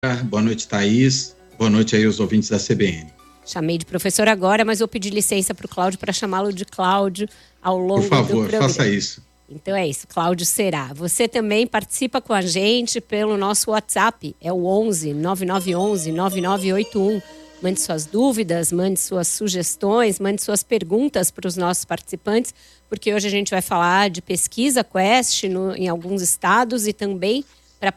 Boa noite, Thaís. Boa noite aí aos ouvintes da CBN. Chamei de professor agora, mas vou pedir licença para o Cláudio para chamá-lo de Cláudio ao longo do programa. Por favor, faça isso. Então é isso, Cláudio Será. Você também participa com a gente pelo nosso WhatsApp, é o 11 9911 9981. Mande suas dúvidas, mande suas sugestões, mande suas perguntas para os nossos participantes, porque hoje a gente vai falar de pesquisa Quest em alguns estados e também